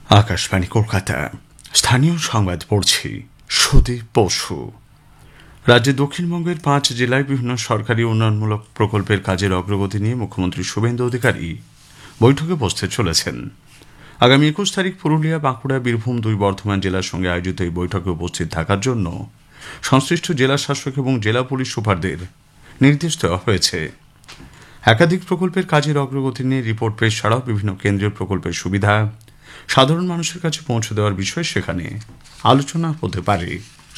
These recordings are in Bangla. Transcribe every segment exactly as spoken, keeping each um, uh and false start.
আকাশবাণী কলকাতা স্থানীয় সংবাদ পড়ছি সুদীপ বসু। রাজ্যে দক্ষিণবঙ্গের পাঁচ জেলায় বিভিন্ন সরকারি উন্নয়নমূলক প্রকল্পের কাজের অগ্রগতি নিয়ে মুখ্যমন্ত্রী শুভেন্দু অধিকারী বৈঠকে বসতে চলেছেন। আগামী একুশ তারিখ পুরুলিয়া, বাঁকুড়া, বীরভূম দুই বর্ধমান জেলার সঙ্গে আয়োজিত এই বৈঠকে উপস্থিত থাকার জন্য সংশ্লিষ্ট জেলা শাসক এবং জেলা পুলিশ সুপারদের নির্দেশ দেওয়া হয়েছে। একাধিক প্রকল্পের কাজের অগ্রগতি নিয়ে রিপোর্ট পেশ ছাড়াও বিভিন্ন কেন্দ্রীয় প্রকল্পের সুবিধা সাধারণ মানুষের কাছে পৌঁছে দেওয়ার বিষয়ে সেখানে আলোচনা হতে পারে।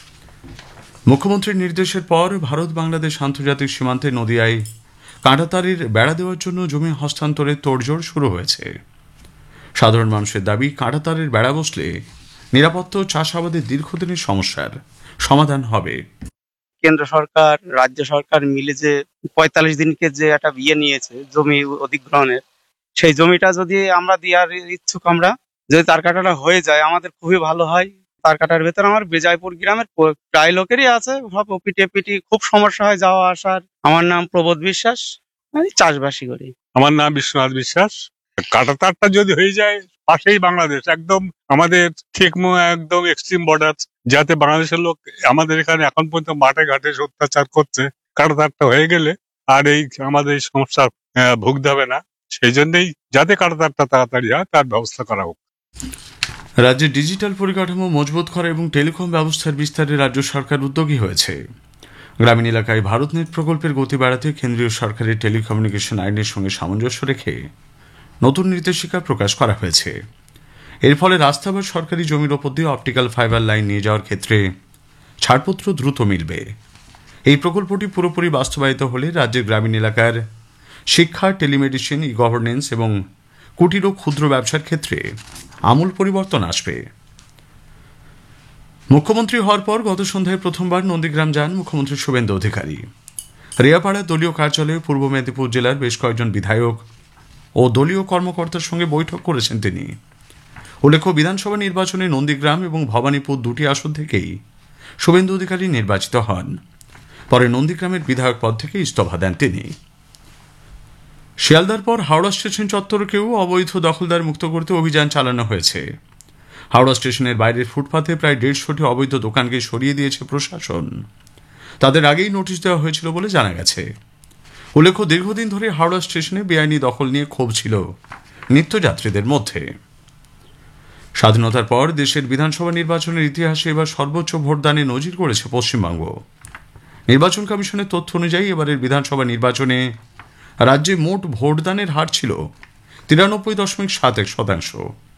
মুখ্যমন্ত্রীর নির্দেশের পর ভারত বাংলাদেশ আন্তর্জাতিক সীমান্তে নদিয়ায় কাঁটাতারের বেড়া দেওয়ার জন্য জমি হস্তান্তরের তোড়জোড় শুরু হয়েছে। সাধারণ মানুষের দাবি, কাঁটাতারের বেড়া বসলে নিরাপত্তা ও চাষাবাদের দীর্ঘদিনের সমস্যার সমাধান হবে। কেন্দ্র সরকার রাজ্য সরকার মিলে যে পঁয়তাল্লিশ দিনকে যে একটা বিয়ে নিয়েছে জমি অধিগ্রহণের, সেই জমিটা যদি আমরা দেওয়ার ইচ্ছুক, আমরা যদি তার কাটাটা হয়ে যায় আমাদের খুবই ভালো হয়। তার কাটার ভেতর আমার বেজাইপুর গ্রামের প্রায় লোকেরই আছে, সব ওপিটি এপিটি খুব সমস্যা হয় যাওয়া আসার। আমার নাম প্রবোধ বিশ্বাস, আমি চাষবাসী করি। আমার নাম বিশ্বনাথ বিশ্বাস। কাঁটাতারটা যদি হয়ে যায়, পাশেই বাংলাদেশ, একদম আমাদের ঠিক একদম এক্সট্রিম বর্ডার, যাতে বাংলাদেশের লোক আমাদের এখানে এখন পর্যন্ত মাঠে ঘাটে অত্যাচার করছে। কাঁটাতারটা হয়ে গেলে আর এই আমাদের এই সমস্যা ভুগতে হবে না। সেই জন্যই যাতে কাঁটাতারটা তাড়াতাড়ি হয় তার ব্যবস্থা করা হোক। রাজ্যে ডিজিটাল পরিকাঠামো মজবুত করা এবং টেলিকম ব্যবস্থার বিস্তারে রাজ্য সরকার উদ্যোগী হয়েছে। গ্রামীণ এলাকায় ভারতনেট প্রকল্পের গতি বাড়াতে কেন্দ্রীয় সরকারের টেলিকমিউনিকেশন আইনের সঙ্গে সামঞ্জস্য রেখে নতুন নির্দেশিকা প্রকাশ করা হয়েছে। এর ফলে রাস্তা বা সরকারি জমির ওপর দিয়ে অপটিক্যাল ফাইবার লাইন নিয়ে যাওয়ার ক্ষেত্রে ছাড়পত্র দ্রুত মিলবে। এই প্রকল্পটি পুরোপুরি বাস্তবায়িত হলে রাজ্যের গ্রামীণ এলাকার শিক্ষা, টেলিমেডিসিন, ই গভর্নেন্স এবং কুটির ও ক্ষুদ্র ব্যবসার ক্ষেত্রে আমূল পরিবর্তন আসবে। মুখ্যমন্ত্রী হওয়ার পর গত সন্ধ্যায় প্রথমবার নন্দীগ্রাম যান মুখ্যমন্ত্রী শুভেন্দু অধিকারী। রিয়াপাড়া দলীয় কার্যালয়ে পূর্ব মেদিনীপুর জেলার বেশ কয়েকজন বিধায়ক ও দলীয় কর্মকর্তার সঙ্গে বৈঠক করেছেন তিনি। উল্লেখ্য, বিধানসভা নির্বাচনে নন্দীগ্রাম এবং ভবানীপুর দুটি আসন থেকেই শুভেন্দু অধিকারী নির্বাচিত হন। পরে নন্দীগ্রামের বিধায়ক পদ থেকে ইস্তফা দেন তিনি। শিয়ালদার পর হাওড়া স্টেশন চত্বরকেও অবৈধ দখলদার মুক্ত করতে অভিযান চালানো হয়েছে। হাওড়া স্টেশনের বাইরের ফুটপাথে প্রায় দেড়শোটি অবৈধ দোকানকে সরিয়ে দিয়েছে প্রশাসন। তাদের আগেই নোটিশ দেওয়া হয়েছিল বলে জানা গেছে। উল্লেখ্য, দীর্ঘদিন ধরে হাওড়া স্টেশনে বেআইনি দখল নিয়ে ক্ষোভ ছিল নিত্যযাত্রীদের মধ্যে। স্বাধীনতার পর দেশের বিধানসভা নির্বাচনের ইতিহাসে এবার সর্বোচ্চ ভোটদানে নজির করেছে পশ্চিমবঙ্গ। নির্বাচন কমিশনের তথ্য অনুযায়ী এবারের বিধানসভা নির্বাচনে রাজ্যে মোট ভোটদানের হার ছিল তিরানব্বই দশমিক সাত এক শতাংশ।